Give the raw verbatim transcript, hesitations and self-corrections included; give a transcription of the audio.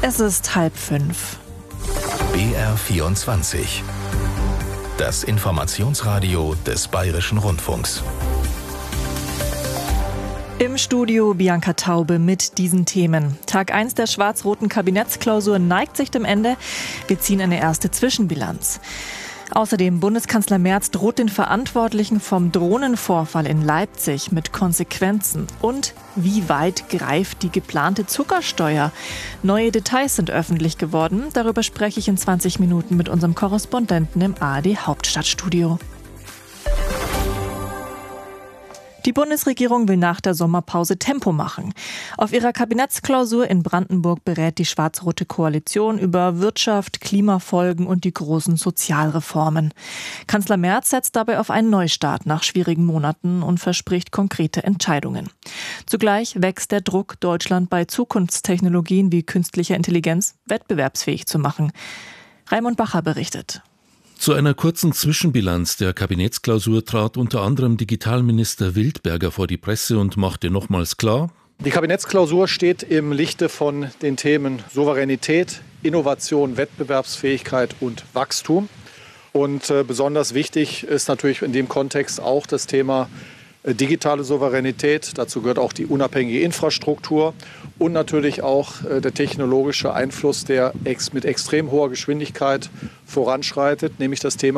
Es ist halb fünf. B R vierundzwanzig. Das Informationsradio des Bayerischen Rundfunks. Im Studio Bianca Taube mit diesen Themen. Tag eins der schwarz-roten Kabinettsklausur neigt sich dem Ende. Wir ziehen eine erste Zwischenbilanz. Außerdem Bundeskanzler Merz droht den Verantwortlichen vom Drohnenvorfall in Leipzig mit Konsequenzen. Und wie weit greift die geplante Zuckersteuer? Neue Details sind öffentlich geworden. Darüber spreche ich in zwanzig Minuten mit unserem Korrespondenten im A R D Hauptstadtstudio. Die Bundesregierung will nach der Sommerpause Tempo machen. Auf ihrer Kabinettsklausur in Brandenburg berät die schwarz-rote Koalition über Wirtschaft, Klimafolgen und die großen Sozialreformen. Kanzler Merz setzt dabei auf einen Neustart nach schwierigen Monaten und verspricht konkrete Entscheidungen. Zugleich wächst der Druck, Deutschland bei Zukunftstechnologien wie künstlicher Intelligenz wettbewerbsfähig zu machen. Raimund Bacher berichtet. Zu einer kurzen Zwischenbilanz der Kabinettsklausur trat unter anderem Digitalminister Wildberger vor die Presse und machte nochmals klar: Die Kabinettsklausur steht im Lichte von den Themen Souveränität, Innovation, Wettbewerbsfähigkeit und Wachstum. Und äh, besonders wichtig ist natürlich in dem Kontext auch das Thema äh, digitale Souveränität. Dazu gehört auch die unabhängige Infrastruktur und natürlich auch äh, der technologische Einfluss, der ex- mit extrem hoher Geschwindigkeit voranschreitet, nämlich das Thema